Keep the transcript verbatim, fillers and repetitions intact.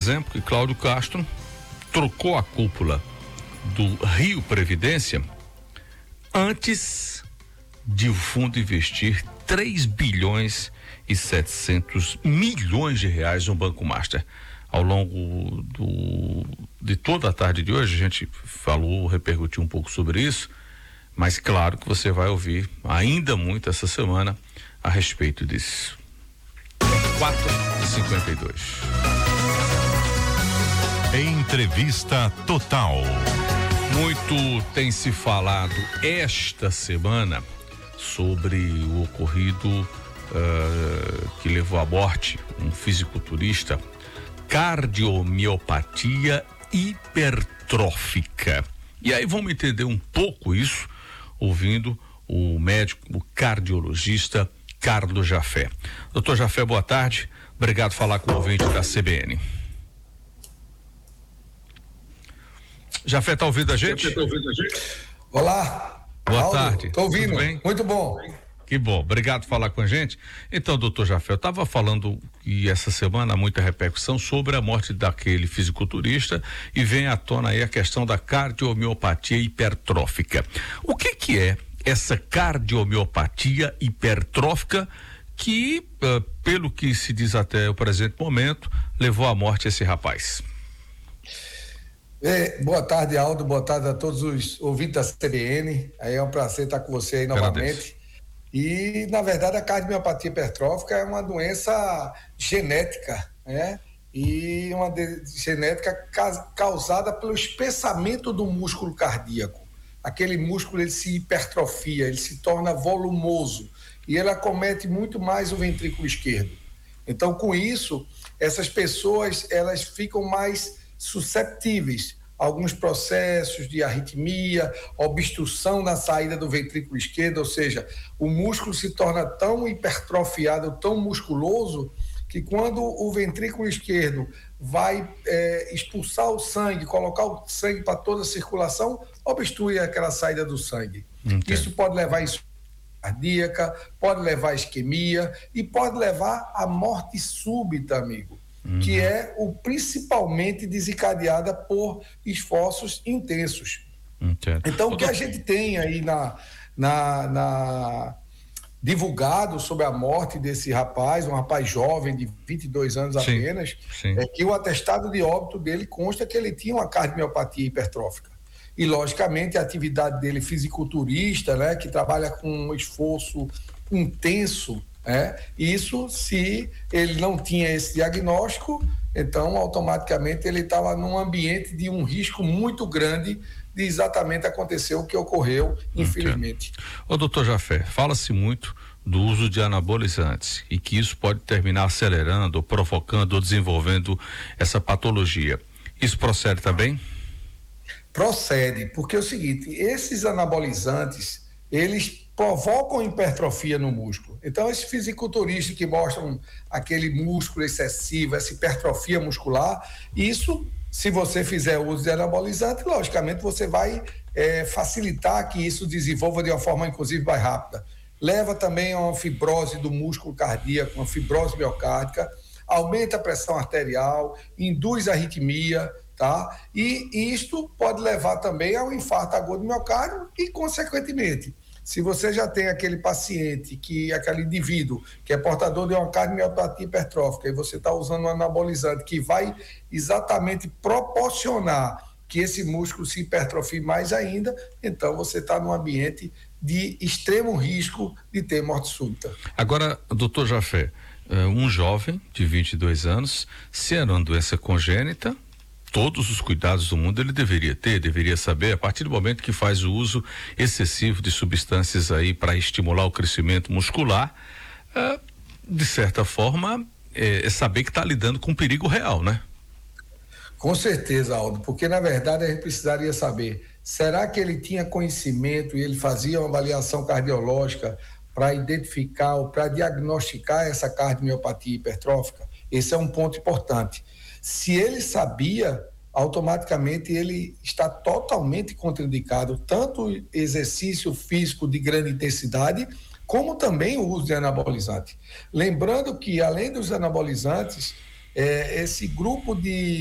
exemplo, que Cláudio Castro trocou a cúpula do Rio Previdência antes de o fundo investir três bilhões e setecentos milhões de reais no Banco Master. Ao longo do, de toda a tarde de hoje, a gente falou, repercutiu um pouco sobre isso, mas claro que você vai ouvir ainda muito essa semana a respeito disso. quatro e cinquenta e dois. Entrevista Total. Muito tem se falado esta semana sobre o ocorrido uh, que levou à morte um fisiculturista, cardiomiopatia hipertrófica. E aí vamos entender um pouco isso ouvindo o médico, o cardiologista Carlos Jafé. Doutor Jafé, boa tarde. Obrigado por falar com o ouvinte da C B N. Jafé, tá ouvindo a gente? Jafé, tá ouvindo a gente? Olá. Boa Aldo, tarde. Tô ouvindo. Bem? Muito bom. Que bom. Obrigado por falar com a gente. Então, doutor Jafé, eu estava falando e essa semana há muita repercussão sobre a morte daquele fisiculturista e vem à tona aí a questão da cardiomiopatia hipertrófica. O que que é essa cardiomiopatia hipertrófica que, uh, pelo que se diz até o presente momento, levou à morte esse rapaz? É, boa tarde, Aldo, boa tarde a todos os ouvintes da C B N. Aí é um prazer estar com você aí novamente. Agradeço. E, na verdade, a cardiomiopatia hipertrófica é uma doença genética, né? E uma de, genética ca, causada pelo espessamento do músculo cardíaco. Aquele músculo, ele se hipertrofia, ele se torna volumoso e ele acomete muito mais o ventrículo esquerdo. Então, com isso, essas pessoas, elas ficam mais susceptíveis a alguns processos de arritmia, obstrução na saída do ventrículo esquerdo, ou seja, o músculo se torna tão hipertrofiado, tão musculoso, que quando o ventrículo esquerdo vai é, expulsar o sangue, colocar o sangue para toda a circulação, obstrui aquela saída do sangue. Entendo. Isso pode levar a insuficiência cardíaca, pode levar a isquemia e pode levar à morte súbita, amigo. Uhum. Que é o principalmente desencadeada por esforços intensos. Entendo. Então, o que a gente tem aí na, na, na divulgado sobre a morte desse rapaz, um rapaz jovem de vinte e dois anos sim, apenas, sim. é que o atestado de óbito dele consta que ele tinha uma cardiomiopatia hipertrófica. E, logicamente, a atividade dele fisiculturista, né, que trabalha com um esforço intenso, é, isso se ele não tinha esse diagnóstico, então automaticamente ele estava num ambiente de um risco muito grande de exatamente acontecer o que ocorreu, infelizmente. Ô doutor Jafé, fala-se muito do uso de anabolizantes e que isso pode terminar acelerando, ou provocando ou desenvolvendo essa patologia. Isso procede também? Procede, porque é o seguinte, esses anabolizantes, eles provocam hipertrofia no músculo. Então, esses fisiculturistas que mostram aquele músculo excessivo, essa hipertrofia muscular, isso, se você fizer uso de anabolizante, logicamente você vai é, facilitar que isso desenvolva de uma forma, inclusive, mais rápida. Leva também a uma fibrose do músculo cardíaco, uma fibrose miocárdica, aumenta a pressão arterial, induz arritmia, tá? E, e isto pode levar também ao infarto agudo do miocárdio e, consequentemente, se você já tem aquele paciente, que aquele indivíduo que é portador de uma cardiomiopatia hipertrófica e você está usando um anabolizante que vai exatamente proporcionar que esse músculo se hipertrofie mais ainda, então você está num ambiente de extremo risco de ter morte súbita. Agora, doutor Jafé, um jovem de vinte e dois anos, se era uma doença congênita, todos os cuidados do mundo ele deveria ter, deveria saber, a partir do momento que faz o uso excessivo de substâncias aí para estimular o crescimento muscular, é, de certa forma, é, é saber que está lidando com um perigo real, né? Com certeza, Aldo, porque na verdade a gente precisaria saber, será que ele tinha conhecimento e ele fazia uma avaliação cardiológica para identificar ou para diagnosticar essa cardiomiopatia hipertrófica? Esse é um ponto importante. Se ele sabia, automaticamente ele está totalmente contraindicado, tanto exercício físico de grande intensidade, como também o uso de anabolizante. Lembrando que, além dos anabolizantes, é, esse grupo de